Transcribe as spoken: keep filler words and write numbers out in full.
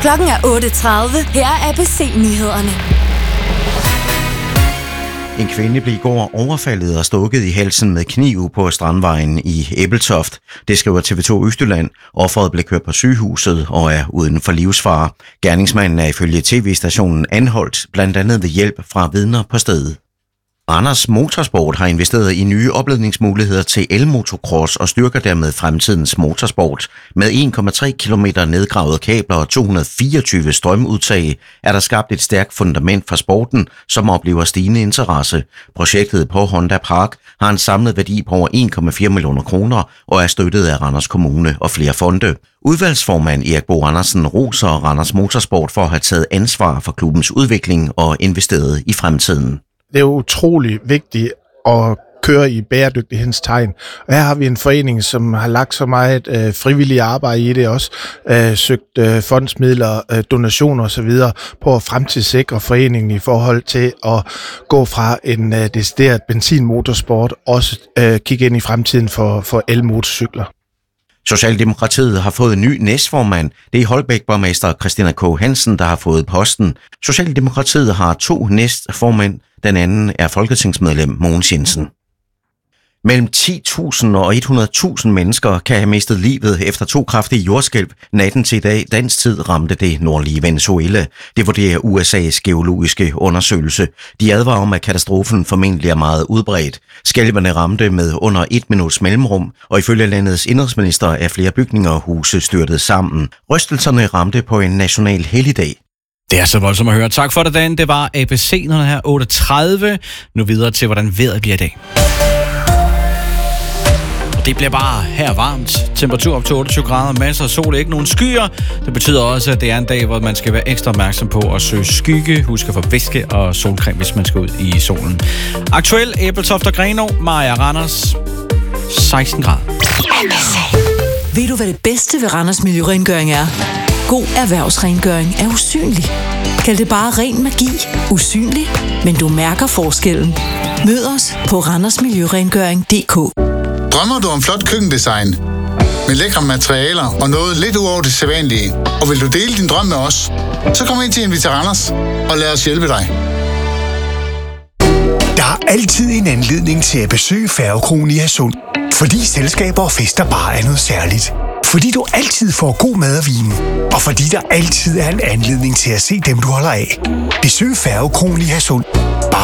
Klokken er otte tredive. Her er A B C-nyhederne. En kvinde blev i går overfaldet og stukket i halsen med kniv på Strandvejen i Ebeltoft. Det skriver T V to Østjylland. Offeret blev kørt på sygehuset og er uden for livsfare. Gerningsmanden er ifølge tv-stationen anholdt, blandt andet ved hjælp fra vidner på stedet. Randers Motorsport har investeret i nye opladningsmuligheder til elmotocross og styrker dermed fremtidens motorsport. Med en komma tre kilometer nedgravede kabler og to hundrede og fireogtyve strømudtag er der skabt et stærkt fundament for sporten, som oplever stigende interesse. Projektet på Honda Park har en samlet værdi på over en komma fire millioner kroner og er støttet af Randers Kommune og flere fonde. Udvalgsformand Erik Bo Andersen roser Randers Motorsport for at have taget ansvar for klubbens udvikling og investeret i fremtiden. Det er utrolig vigtigt at køre i bæredygtighedens tegn. Og her har vi en forening, som har lagt så meget øh, frivillig arbejde i det også, øh, søgt øh, fondsmidler, øh, donationer osv. på at fremtidssikre foreningen i forhold til at gå fra en øh, decideret benzinmotorsport, også øh, kigge ind i fremtiden for, for elmotorcykler. Socialdemokratiet har fået en ny næstformand. Det er Holbæk-borgmester Christina K. Hansen, der har fået posten. Socialdemokratiet har to næstformænd. Den anden er folketingsmedlem Mogens Jensen. Mellem ti tusind og hundrede tusind mennesker kan have mistet livet efter to kraftige jordskælv. Natten til i dag, dansk tid, ramte det nordlige Venezuela. Det vurderer U S A's geologiske undersøgelse. De advarer om, at katastrofen formentlig er meget udbredt. Skælvene ramte med under et minuts mellemrum, og ifølge landets indenrigsminister er flere bygninger og huse styrtet sammen. Rystelserne ramte på en national helligdag. Det er så voldsomt at høre. Tak for det, Dan. Det var A B C, når her otte tredive. Nu videre til, hvordan vejret bliver i dag. Det bliver bare her varmt. Temperatur op til otteogtyve grader, masser af sol, ikke nogen skyer. Det betyder også, at det er en dag, hvor man skal være ekstra opmærksom på at søge skygge. Husk at få væske og solcreme, hvis man skal ud i solen. Aktuel Ebeltoft og Grenaa, Maja Randers, seksten grader. Ved du, hvad det bedste ved Randers Miljørengøring er? God erhvervsrengøring er usynlig. Kald det bare ren magi. Usynlig, men du mærker forskellen. Mød os på randers miljørengøring punktum d k. Drømmer du om flot køkkendesign med lækre materialer og noget lidt ud over det sædvanlige, og vil du dele din drøm med os, så kom ind til Invita Randers og lad os hjælpe dig. Der er altid en anledning til at besøge Færgekronen i Hadsund, fordi selskaber og fester bare er noget særligt. Fordi du altid får god mad og vin, og fordi der altid er en anledning til at se dem, du holder af. Besøg Færgekronen i Hadsund.